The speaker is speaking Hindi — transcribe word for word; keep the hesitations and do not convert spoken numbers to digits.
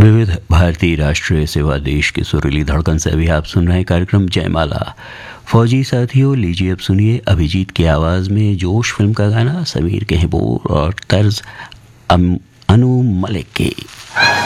विविध भारतीय राष्ट्रीय सेवा देश की सुरीली धड़कन से अभी आप सुन रहे हैं कार्यक्रम जयमाला। फौजी साथियों, लीजिए अब सुनिए अभिजीत की आवाज़ में जोश फिल्म का गाना, समीर के हैं बोल और तर्ज अनु मलिक की।